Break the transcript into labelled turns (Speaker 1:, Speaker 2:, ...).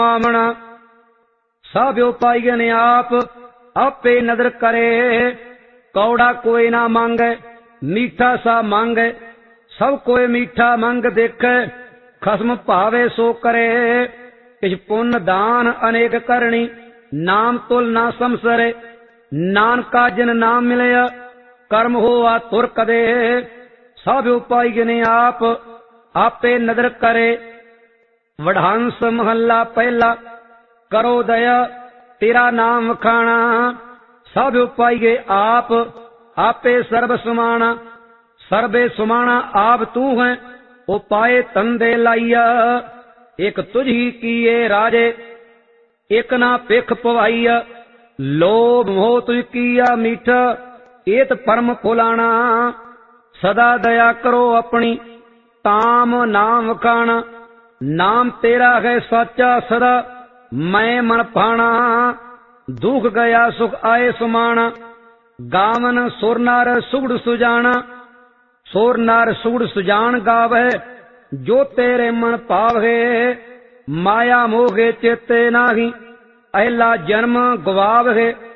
Speaker 1: आमना सब उपायन आप आपे नदर करे। कौड़ा कोई ना मांगे मीठा सा मांगे, सब कोई मीठा मंग देखे। खसम भावे सो करे, किछ पुण्य दान अनेक करनी। नाम तुल ना समसरे, नानका जिन नाम मिले कर्म होआ तुर कदे। सब उपायन आप आपे नदर करे। वढ़ांस महला पहला, करो दया तेरा नाम खाना। सब उपाय आप आपे सर्व सुमाना। सर्वे सुमाना आप तू है, उपाय तंदे लाइया। एक तुझी किए राजे, एक ना पिख पवाइया। लोभ मोह तुझ किया मीठा, एत परम फुलाना। सदा दया करो अपनी, ताम नाम खाना। नाम तेरा है सच्चा सदा, मैं मन पाना। दुख गया सुख आए सुमाना, गावन सुर नार सुगड़ सुजाना। सुर नार सुगड़ सुजान गावे, जो तेरे मन पावे। माया मोहे चेते नाही, अहला जन्म गवावे।